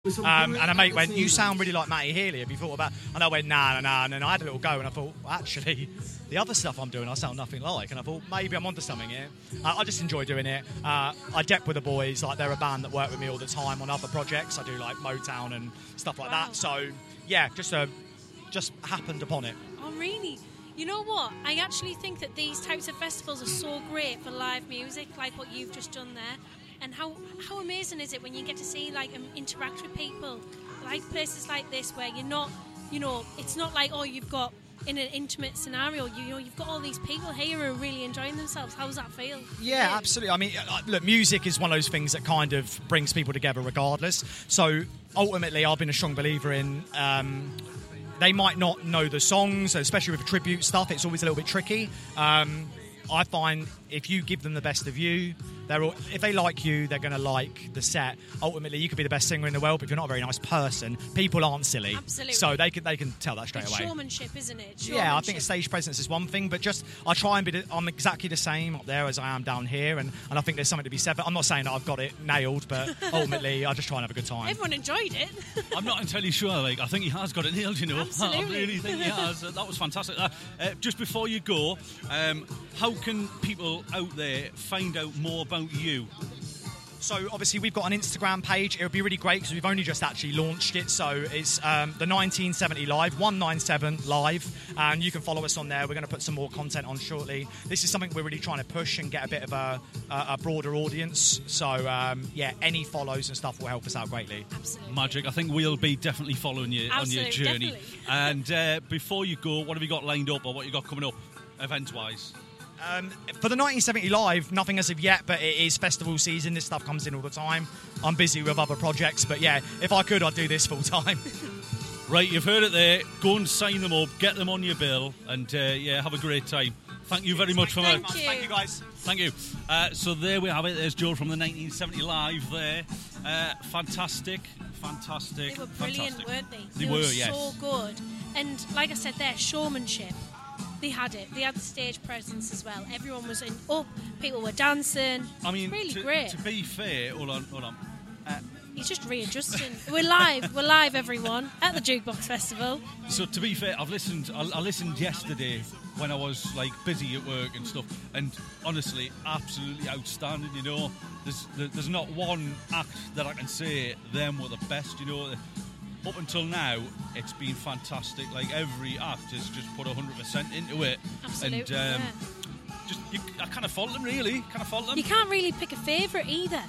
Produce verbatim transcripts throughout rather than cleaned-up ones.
Um, and a mate went, "You sound really like Matty Healy. Have you thought about?" And I went, "Nah, nah, nah." And then I had a little go, and I thought, well, actually, the other stuff I'm doing, I sound nothing like. And I thought maybe I'm onto something here. Uh, I just enjoy doing it. Uh, I dep with the boys, like they're a band that work with me all the time on other projects. I do like Motown and stuff like Wow. that. So yeah, just uh, just happened upon it. Oh, really? You know what? I actually think that these types of festivals are so great for live music, like what you've just done there. And how, how amazing is it when you get to see, like, um, interact with people, like places like this where you're not, you know, it's not like, oh, you've got in an intimate scenario, you, you know, you've got all these people here who are really enjoying themselves. How does that feel? Yeah, absolutely. I mean, uh, look, music is one of those things that kind of brings people together regardless. So ultimately, I've been a strong believer in. Um, they might not know the songs, especially with tribute stuff. It's always a little bit tricky. Um, I find if you give them the best of you, they're all, if they like you, they're going to like the set. Ultimately, you could be the best singer in the world, but if you're not a very nice person, people aren't silly. Absolutely. So they can they can tell that straight It's away. showmanship, isn't it? Showmanship. Yeah, I think stage presence is one thing, but just I try and be. The, I'm exactly the same up there as I am down here, and, and I think there's something to be said. I'm not saying that I've got it nailed, but ultimately, I just try and have a good time. Everyone enjoyed it. I'm not entirely sure. Like, I think he has got it nailed. You know, Absolutely. I really think he has. Uh, that was fantastic. Uh, uh, just before you go, um, how can people out there find out more about you? So obviously we've got an Instagram page. It would be really great because we've only just actually launched it. So it's um, the nineteen seventy Live, one ninety-seven Live, and you can follow us on there. We're going to put some more content on shortly. This is something we're really trying to push and get a bit of a, a, a broader audience. So um, yeah, any follows and stuff will help us out greatly. Absolutely. Magic. I think we'll be definitely following you Absolutely, on your journey. definitely. And uh, before you go, what have you got lined up, or what you got coming up, event-wise? Um, for the nineteen seventy Live, nothing as of yet, but it is festival season. This stuff comes in all the time. I'm busy with other projects, but yeah, if I could, I'd do this full time. Right, you've heard it there. Go and sign them up, get them on your bill, and uh, yeah, have a great time. Thank you very much for Thank that. you. Thank you, guys. Thank you. Uh, so there we have it. There's Joel from the nineteen seventy Live there. Uh, fantastic, fantastic, They were brilliant, fantastic. weren't they? They They, were, were yes. so good. And like I said there, showmanship. They had it. They had the stage presence as well. Everyone was in up. People were dancing. I mean, it's really to, great. to be fair, hold on, hold on. Uh, He's just readjusting. We're live. We're live, everyone, at the Jukebox Festival. So to be fair, I've listened. I, I listened yesterday when I was like busy at work and stuff, and honestly, absolutely outstanding. You know, there's there, there's not one act that I can say them were the best. You know, up until now, it's been fantastic. Like every act has just put one hundred percent into it, Absolutely, and um, yeah. just you, I kind of fault them really. Kind of fault them. You can't really pick a favourite either.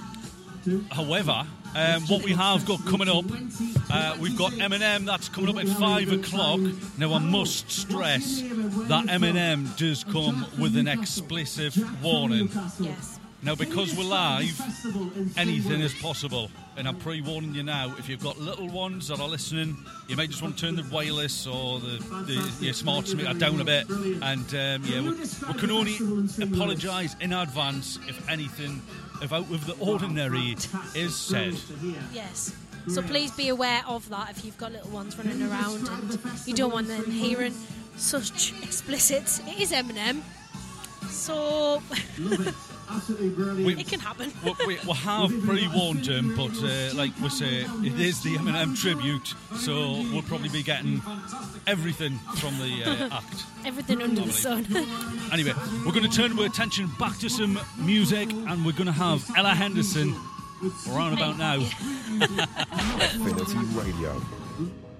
However, um, what we have got coming up, uh, we've got Eminem that's coming up at five o'clock. Now, I must stress that Eminem does come with an explicit warning. Yes. Now, because we're live, anything is possible. And I'm pre-warning you now, if you've got little ones that are listening, you may just want to turn the wireless or the, the your smart speaker down a bit. And, um, yeah, we, we can only apologise in advance if anything if out of the ordinary is said. Yes. So please be aware of that if you've got little ones running around and you don't want them hearing such explicit. It is Eminem. So We, it can happen. we, we, we have pre-warned him, but uh, like we say, it is the Eminem tribute, so we'll probably be getting everything from the uh, act. Everything under the sun. Anyway, we're going to turn our attention back to some music, and we're going to have Ella Henderson around about now. Affinity Radio.